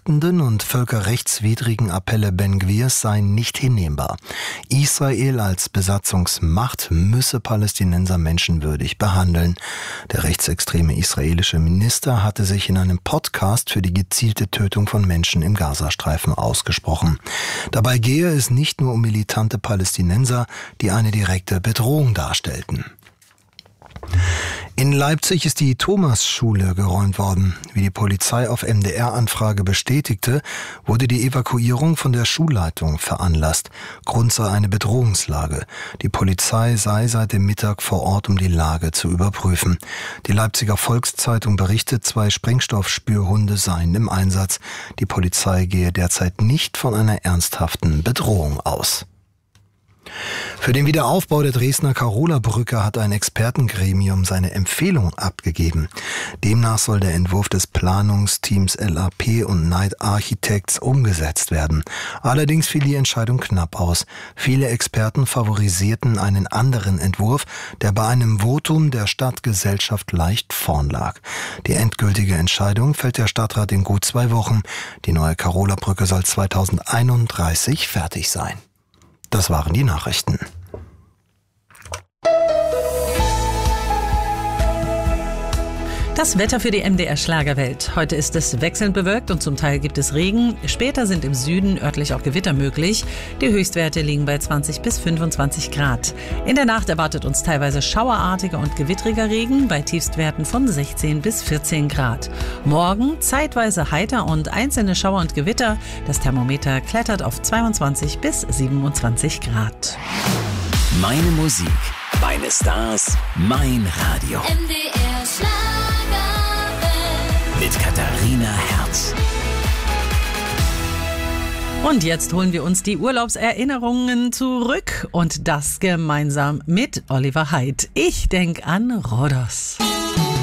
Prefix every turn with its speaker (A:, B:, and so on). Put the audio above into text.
A: verachtenden und völkerrechtswidrigen Appelle Ben-Gvirs seien nicht hinnehmbar. Israel als Besatzungsmacht müsse Palästinenser menschenwürdig behandeln. Der rechtsextreme israelische Minister hatte sich in einem Podcast für die gezielte Tötung von Menschen im Gazastreifen ausgesprochen. Dabei gehe es nicht nur um militante Palästinenser, die eine direkte Bedrohung darstellten. In Leipzig ist die Thomasschule geräumt worden. Wie die Polizei auf MDR-Anfrage bestätigte, wurde die Evakuierung von der Schulleitung veranlasst. Grund sei eine Bedrohungslage. Die Polizei sei seit dem Mittag vor Ort, um die Lage zu überprüfen. Die Leipziger Volkszeitung berichtet, 2 Sprengstoffspürhunde seien im Einsatz. Die Polizei gehe derzeit nicht von einer ernsthaften Bedrohung aus. Für den Wiederaufbau der Dresdner Karola-Brücke hat ein Expertengremium seine Empfehlung abgegeben. Demnach soll der Entwurf des Planungsteams LAP und Knight Architects umgesetzt werden. Allerdings fiel die Entscheidung knapp aus. Viele Experten favorisierten einen anderen Entwurf, der bei einem Votum der Stadtgesellschaft leicht vorn lag. Die endgültige Entscheidung fällt der Stadtrat in gut 2 Wochen. Die neue Karola-Brücke soll 2031 fertig sein. Das waren die Nachrichten.
B: Das Wetter für die MDR Schlagerwelt. Heute ist es wechselnd bewölkt und zum Teil gibt es Regen. Später sind im Süden örtlich auch Gewitter möglich. Die Höchstwerte liegen bei 20 bis 25 Grad. In der Nacht erwartet uns teilweise schauerartiger und gewittriger Regen bei Tiefstwerten von 16 bis 14 Grad. Morgen zeitweise heiter und einzelne Schauer und Gewitter. Das Thermometer klettert auf 22 bis 27 Grad.
C: Meine Musik, meine Stars, mein Radio.
D: MDR Schlagerwelt.
C: Mit Katharina Herz.
B: Und jetzt holen wir uns die Urlaubserinnerungen zurück und das gemeinsam mit Oliver Haidt. Ich denk an Rhodos.